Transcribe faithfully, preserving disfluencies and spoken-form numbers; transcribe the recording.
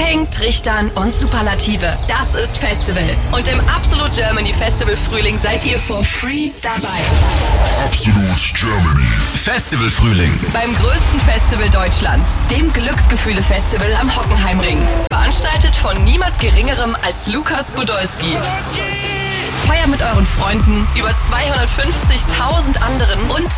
Ping, Trichtern und Superlative. Das ist Festival. Und im Absolut Germany Festival Frühling seid ihr for free dabei. Absolut Germany. Festival Frühling. Beim größten Festival Deutschlands, dem Glücksgefühle-Festival am Hockenheimring. Veranstaltet von niemand Geringerem als Lukas Podolski. Feier mit euren Freunden, über zweihundertfünfzigtausend anderen und